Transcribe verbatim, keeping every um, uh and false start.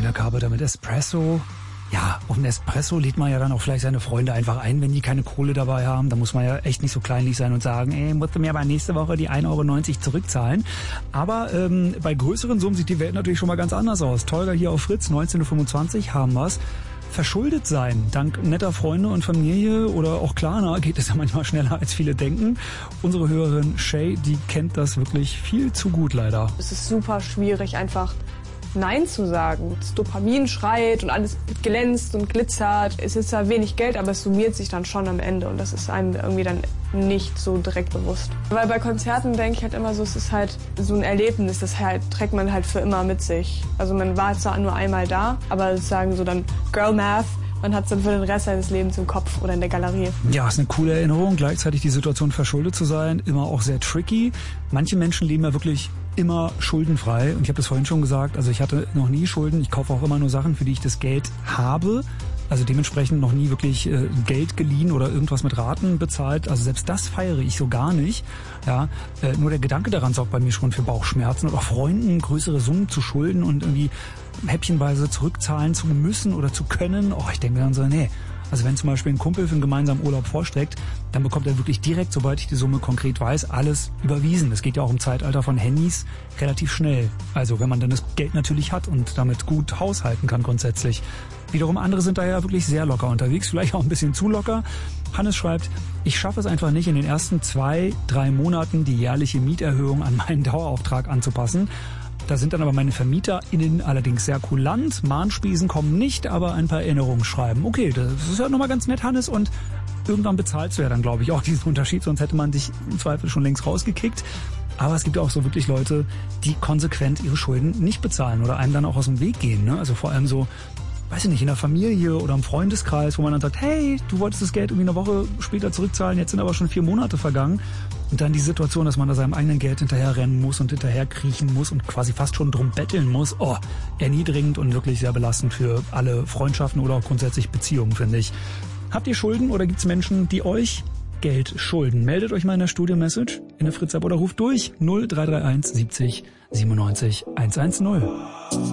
schöner Carpenter mit Espresso. Ja, auf einen Espresso lädt man ja dann auch vielleicht seine Freunde einfach ein, wenn die keine Kohle dabei haben. Da muss man ja echt nicht so kleinlich sein und sagen, ey, musst du mir aber nächste Woche die ein Euro neunzig zurückzahlen. Aber ähm, bei größeren Summen sieht die Welt natürlich schon mal ganz anders aus. Tolga hier auf Fritz, neunzehn Uhr fünfundzwanzig haben wir's. Verschuldet sein, dank netter Freunde und Familie oder auch Klarna geht es ja manchmal schneller, als viele denken. Unsere Hörerin Shay, die kennt das wirklich viel zu gut leider. Es ist super schwierig, einfach Nein zu sagen. Das Dopamin schreit und alles glänzt und glitzert. Es ist zwar wenig Geld, aber es summiert sich dann schon am Ende und das ist einem irgendwie dann nicht so direkt bewusst. Weil bei Konzerten denke ich halt immer so, es ist halt so ein Erlebnis, das halt trägt man halt für immer mit sich. Also man war zwar nur einmal da, aber sozusagen so dann Girl Math, man hat es dann für den Rest seines Lebens im Kopf oder in der Galerie. Ja, ist eine coole Erinnerung. Gleichzeitig die Situation, verschuldet zu sein, immer auch sehr tricky. Manche Menschen leben ja wirklich immer schuldenfrei. Und ich habe das vorhin schon gesagt, also ich hatte noch nie Schulden. Ich kaufe auch immer nur Sachen, für die ich das Geld habe. Also dementsprechend noch nie wirklich äh, Geld geliehen oder irgendwas mit Raten bezahlt. Also selbst das feiere ich so gar nicht. Ja, äh, nur der Gedanke daran sorgt bei mir schon für Bauchschmerzen und auch Freunden größere Summen zu schulden und irgendwie häppchenweise zurückzahlen zu müssen oder zu können. Oh, ich denke dann so, nee. Also wenn zum Beispiel ein Kumpel für einen gemeinsamen Urlaub vorstreckt, dann bekommt er wirklich direkt, sobald ich die Summe konkret weiß, alles überwiesen. Das geht ja auch im Zeitalter von Handys relativ schnell. Also wenn man dann das Geld natürlich hat und damit gut haushalten kann grundsätzlich. Wiederum andere sind da ja wirklich sehr locker unterwegs, vielleicht auch ein bisschen zu locker. Hannes schreibt, ich schaffe es einfach nicht, in den ersten zwei, drei Monaten die jährliche Mieterhöhung an meinen Dauerauftrag anzupassen. Da sind dann aber meine VermieterInnen allerdings sehr kulant. Mahnspesen kommen nicht, aber ein paar Erinnerungen schreiben. Okay, das ist ja nochmal ganz nett, Hannes. Und irgendwann bezahlst du ja dann, glaube ich, auch diesen Unterschied. Sonst hätte man dich im Zweifel schon längst rausgekickt. Aber es gibt ja auch so wirklich Leute, die konsequent ihre Schulden nicht bezahlen oder einem dann auch aus dem Weg gehen. Ne? Also vor allem so, weiß ich nicht, in der Familie oder im Freundeskreis, wo man dann sagt, hey, du wolltest das Geld irgendwie eine Woche später zurückzahlen, jetzt sind aber schon vier Monate vergangen. Und dann die Situation, dass man da seinem eigenen Geld hinterherrennen muss und hinterher kriechen muss und quasi fast schon drum betteln muss. Oh, erniedrigend und wirklich sehr belastend für alle Freundschaften oder auch grundsätzlich Beziehungen, finde ich. Habt ihr Schulden oder gibt's Menschen, die euch Geld schulden? Meldet euch mal in der Studio-Message in der Fritz-App oder ruft durch null drei drei eins siebzig siebenundneunzig hundertzehn.